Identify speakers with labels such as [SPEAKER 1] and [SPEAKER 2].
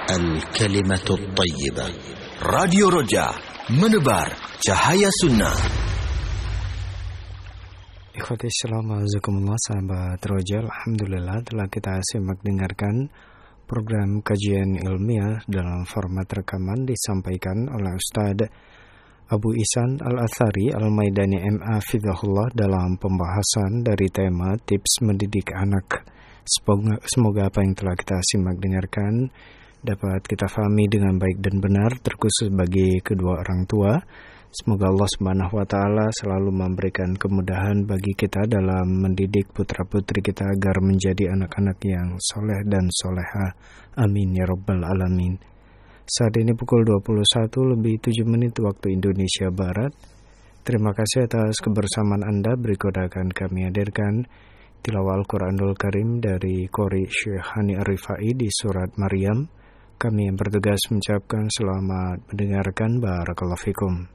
[SPEAKER 1] الكلمة الطيبة. راديو رجاء menebar cahaya sunnah.
[SPEAKER 2] Ikhwati Islam, azakumullah, sahabat Roja, alhamdulillah telah kita simak dengarkan program kajian ilmiah dalam format rekaman disampaikan oleh Ustadz Abu Ihsan Al-Athari Al-Maidani MA Fidhahullah dalam pembahasan dari tema tips mendidik anak. Semoga apa yang telah kita simak dengarkan dapat kita fahami dengan baik dan benar, terkhusus bagi kedua orang tua. Semoga Allah Subhanahu wa Ta'ala selalu memberikan kemudahan bagi kita dalam mendidik putra-putri kita agar menjadi anak-anak yang soleh dan soleha. Amin ya Rabbal Alamin. Saat ini pukul 21:07 waktu Indonesia Barat. Terima kasih atas kebersamaan Anda. Berikut akan kami hadirkan tilawah Al-Quranul Karim dari Qori Syekh Hani Ar-Rifai di surat Maryam. Kami yang bertugas mengucapkan selamat mendengarkan. Barakallahu fikum.